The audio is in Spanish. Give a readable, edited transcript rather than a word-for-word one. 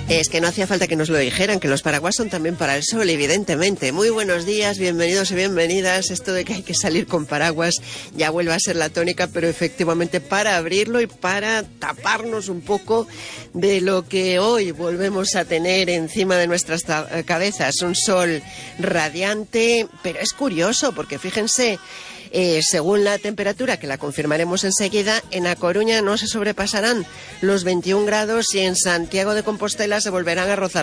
Es que no hacía falta que nos lo dijeran, que los paraguas son también para el sol, evidentemente. Muy buenos días, bienvenidos y bienvenidas. Esto de que hay que salir con paraguas ya vuelve a ser la tónica, pero efectivamente para abrirlo y para taparnos un poco de lo que hoy volvemos a tener encima de nuestras cabezas. Un sol radiante, pero es curioso porque fíjense... según la temperatura, que la confirmaremos enseguida, en A Coruña no se sobrepasarán los 21 grados y en Santiago de Compostela se volverán a rozar